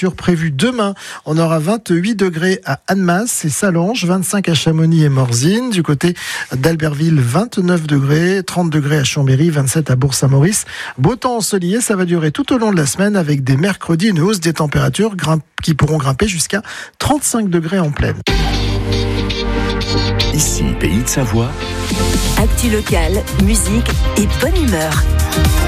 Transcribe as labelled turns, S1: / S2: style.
S1: températures prévues demain. On aura 28 degrés à Annemasse et Sallanches, 25 à Chamonix et Morzine. Du côté d'Albertville, 29 degrés, 30 degrés à Chambéry, 27 à Bourg-Saint-Maurice. Beau temps ensoleillé, ça va durer tout au long de la semaine avec dès mercredi une hausse des températures qui pourront grimper jusqu'à 35 degrés en pleine.
S2: Ici, Pays de Savoie.
S3: Actu locale, musique et bonne humeur.